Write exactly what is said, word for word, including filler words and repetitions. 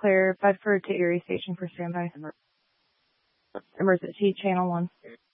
clear. Bedford to Erie Station for standby. Emergency channel one.